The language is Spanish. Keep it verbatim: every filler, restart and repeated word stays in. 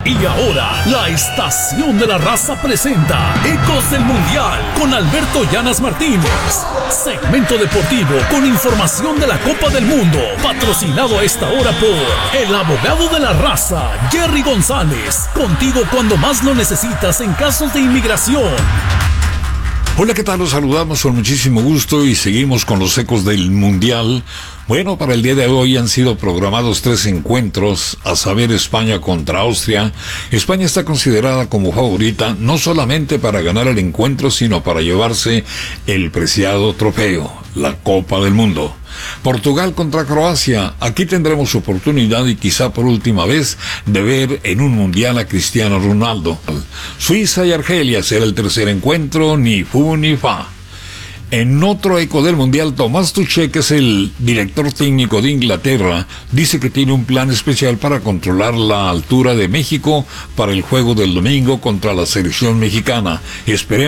Y ahora, la Estación de la Raza presenta Ecos del Mundial con Alberto Llanas Martínez. Segmento deportivo con información de la Copa del Mundo. Patrocinado a esta hora por el abogado de la raza, Jerry González. Contigo cuando más lo necesitas en casos de inmigración. Hola, ¿qué tal? Los saludamos con muchísimo gusto y seguimos con los ecos del Mundial. Bueno, para el día de hoy han sido programados tres encuentros, a saber, España contra Austria. España está considerada como favorita no solamente para ganar el encuentro, sino para llevarse el preciado trofeo, la Copa del Mundo. Portugal contra Croacia. Aquí tendremos oportunidad y quizá por última vez de ver en un mundial a Cristiano Ronaldo. Suiza y Argelia será el tercer encuentro, ni fu ni fa. En otro eco del mundial, Tomás Tuchel, que es el director técnico de Inglaterra, dice que tiene un plan especial para controlar la altura de México para el juego del domingo contra la selección mexicana. Esperemos